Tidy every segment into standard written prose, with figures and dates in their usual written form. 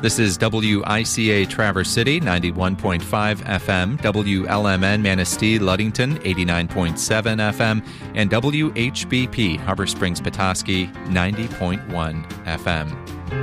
This is WICA Traverse City, 91.5 FM, WLMN Manistee Ludington, 89.7 FM, and WHBP Harbor Springs Petoskey, 90.1 FM.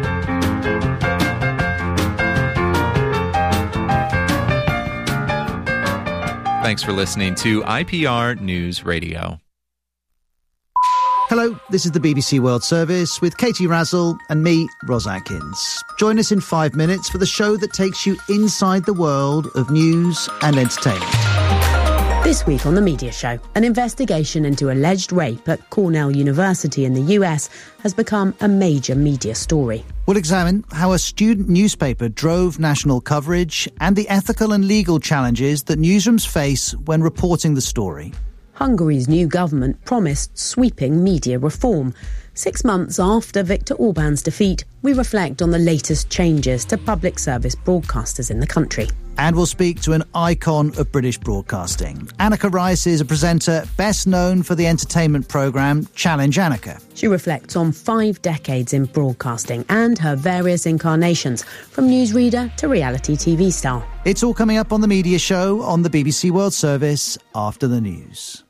Thanks for listening to IPR News Radio. Hello, this is the BBC World Service with Katie Razzle and me, Ros Atkins. Join us in 5 minutes for the show that takes you inside the world of news and entertainment. This week on The Media Show, an investigation into alleged rape at Cornell University in the US has become a major media story. We'll examine how a student newspaper drove national coverage and the ethical and legal challenges that newsrooms face when reporting the story. Hungary's new government promised sweeping media reform. 6 months after Viktor Orban's defeat, we reflect on the latest changes to public service broadcasters in the country. And we'll speak to an icon of British broadcasting. Annika Rice is a presenter best known for the entertainment programme Challenge Annika. She reflects on 5 decades in broadcasting and her various incarnations, from newsreader to reality TV star. It's all coming up on The Media Show on the BBC World Service after the news.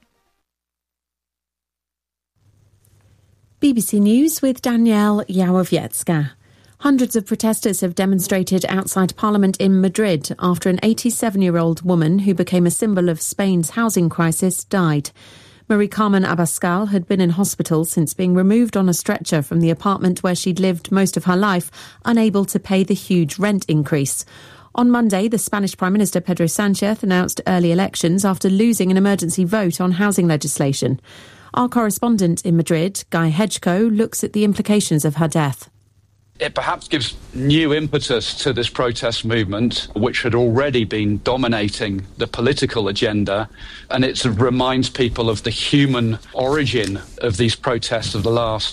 BBC News with Danielle Jałowiecka. Hundreds of protesters have demonstrated outside Parliament in Madrid after an 87-year-old woman who became a symbol of Spain's housing crisis died. Marie Carmen Abascal had been in hospital since being removed on a stretcher from the apartment where she'd lived most of her life, unable to pay the huge rent increase. On Monday, the Spanish Prime Minister Pedro Sánchez announced early elections after losing an emergency vote on housing legislation. Our correspondent in Madrid, Guy Hedgecoe, looks at the implications of her death. It perhaps gives new impetus to this protest movement, which had already been dominating the political agenda, and it reminds people of the human origin of these protests of the last